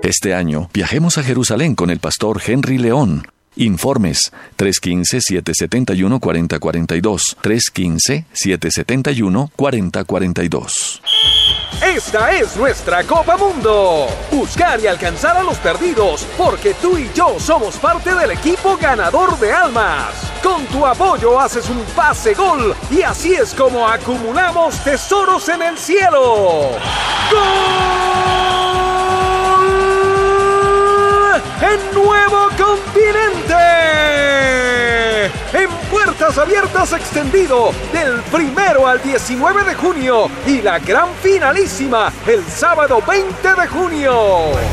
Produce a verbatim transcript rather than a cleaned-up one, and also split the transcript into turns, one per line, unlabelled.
Este año, viajemos a Jerusalén con el pastor Henry León. Informes tres uno cinco, siete siete uno, cuatro cero cuatro dos, tres uno cinco, siete siete uno, cuatro cero cuatro dos.
Esta es nuestra Copa Mundo. Buscar y alcanzar a los perdidos, porque tú y yo somos parte del equipo ganador de almas. Con tu apoyo haces un pase gol y así es como acumulamos tesoros en el cielo. ¡Gol! ¡En Nuevo Continente! En Puertas Abiertas extendido del primero al diecinueve de junio y la gran finalísima el sábado veinte de junio.